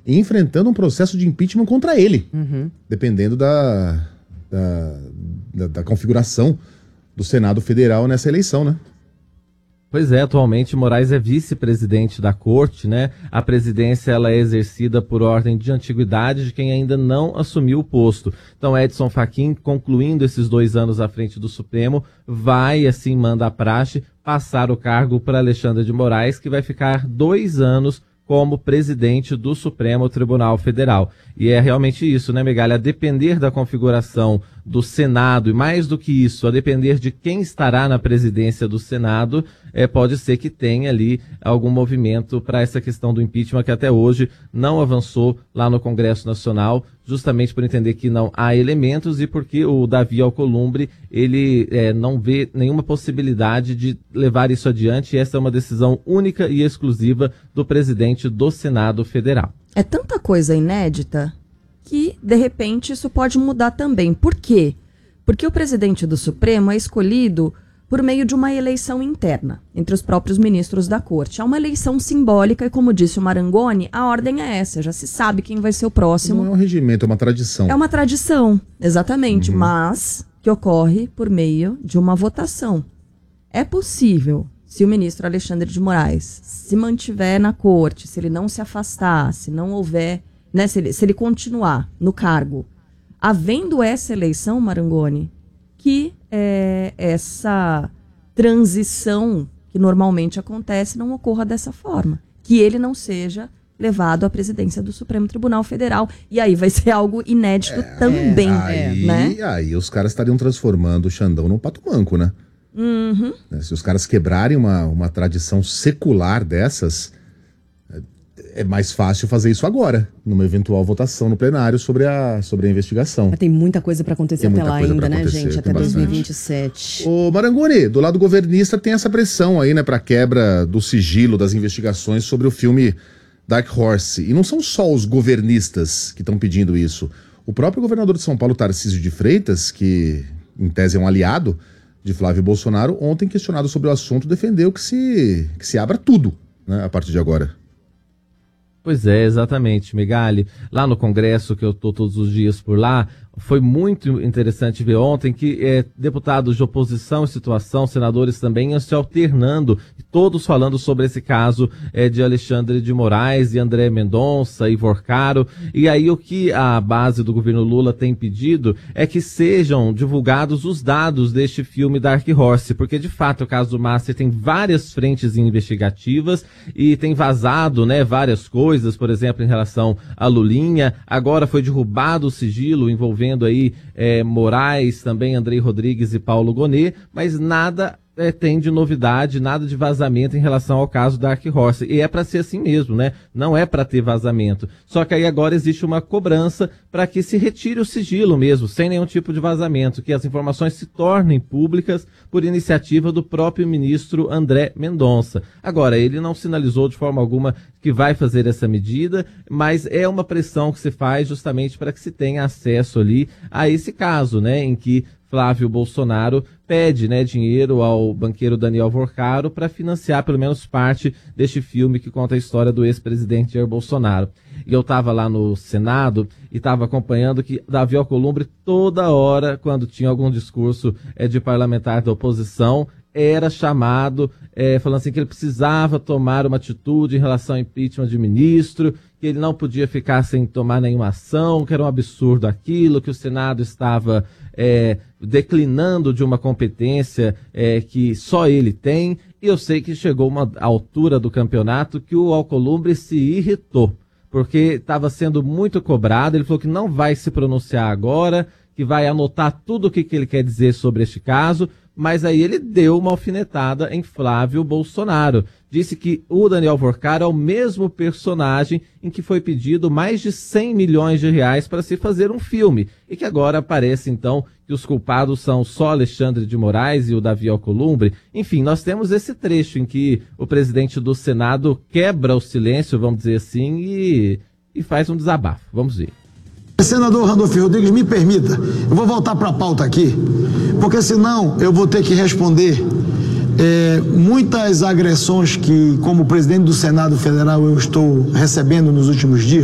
e enfrentando um processo de impeachment contra ele, dependendo da configuração do Senado Federal nessa eleição, né? Pois é, atualmente Moraes é vice-presidente da corte, né? A presidência ela é exercida por ordem de antiguidade de quem ainda não assumiu o posto. Então Edson Fachin, concluindo esses 2 anos à frente do Supremo, vai, assim manda a praxe, passar o cargo para Alexandre de Moraes, que vai ficar 2 anos como presidente do Supremo Tribunal Federal. E é realmente isso, né, Megali? A depender da configuração do Senado, e mais do que isso, a depender de quem estará na presidência do Senado, pode ser que tenha ali algum movimento para essa questão do impeachment, que até hoje não avançou lá no Congresso Nacional, justamente por entender que não há elementos e porque o Davi Alcolumbre, ele não vê nenhuma possibilidade de levar isso adiante, e essa é uma decisão única e exclusiva do presidente do Senado Federal. É tanta coisa inédita que, de repente, isso pode mudar também. Por quê? Porque o presidente do Supremo é escolhido por meio de uma eleição interna entre os próprios ministros da corte. É uma eleição simbólica e, como disse o Marangoni, a ordem é essa, já se sabe quem vai ser o próximo. Não é um regimento, é uma tradição. É uma tradição, exatamente, mas que ocorre por meio de uma votação. É possível, se o ministro Alexandre de Moraes se mantiver na corte, se ele não se afastar, se não houver, né, se ele continuar no cargo, havendo essa eleição, Marangoni, que essa transição que normalmente acontece não ocorra dessa forma, que ele não seja levado à presidência do Supremo Tribunal Federal, e aí vai ser algo inédito também, né? Aí os caras estariam transformando o Xandão num pato manco, né? Se os caras quebrarem uma tradição secular dessas, é mais fácil fazer isso agora, numa eventual votação no plenário sobre a investigação. Mas tem muita coisa para acontecer até lá ainda, né, gente? Até 2027. Ô Marangoni, do lado governista tem essa pressão aí, né, para quebra do sigilo das investigações sobre o filme Dark Horse. E não são só os governistas que estão pedindo isso. O próprio governador de São Paulo, Tarcísio de Freitas, que em tese é um aliado de Flávio Bolsonaro, ontem questionado sobre o assunto, defendeu que se abra tudo, né, a partir de agora. Pois é, exatamente, Megali. Lá no Congresso, que eu estou todos os dias por lá, foi muito interessante ver ontem que deputados de oposição e situação, senadores também, iam se alternando, todos falando sobre esse caso de Alexandre de Moraes e André Mendonça, Ivor Caro. E aí o que a base do governo Lula tem pedido é que sejam divulgados os dados deste filme Dark Horse, porque de fato o caso do Master tem várias frentes investigativas e tem vazado, né, várias coisas, por exemplo, em relação a Lulinha. Agora foi derrubado o sigilo envolvendo aí Moraes, também Andrei Rodrigues e Paulo Gonet, mas nada tem de novidade, nada de vazamento em relação ao caso Dark Horse. E é para ser assim mesmo, né? Não é para ter vazamento. Só que aí agora existe uma cobrança para que se retire o sigilo mesmo, sem nenhum tipo de vazamento, que as informações se tornem públicas por iniciativa do próprio ministro André Mendonça. Agora, ele não sinalizou de forma alguma que vai fazer essa medida, mas é uma pressão que se faz justamente para que se tenha acesso ali a esse caso, né, em que Flávio Bolsonaro pede, né, dinheiro ao banqueiro Daniel Vorcaro para financiar pelo menos parte deste filme que conta a história do ex-presidente Jair Bolsonaro. E eu estava lá no Senado e estava acompanhando que Davi Alcolumbre toda hora, quando tinha algum discurso de parlamentar da oposição, era chamado, falando assim que ele precisava tomar uma atitude em relação ao impeachment de ministro, que ele não podia ficar sem tomar nenhuma ação, que era um absurdo aquilo, que o Senado estava declinando de uma competência que só ele tem. E eu sei que chegou uma altura do campeonato que o Alcolumbre se irritou, porque estava sendo muito cobrado. Ele falou que não vai se pronunciar agora, que vai anotar tudo o que ele quer dizer sobre este caso, mas aí ele deu uma alfinetada em Flávio Bolsonaro. Disse que o Daniel Vorcaro é o mesmo personagem em que foi pedido mais de 100 milhões de reais para se fazer um filme, e que agora parece então que os culpados são só Alexandre de Moraes e o Davi Alcolumbre. Enfim, nós temos esse trecho em que o presidente do Senado quebra o silêncio, vamos dizer assim, e faz um desabafo. Vamos ver. Senador Randolfo Rodrigues, me permita, eu vou voltar para a pauta aqui, porque senão eu vou ter que responder muitas agressões que, como presidente do Senado Federal, eu estou recebendo nos últimos dias.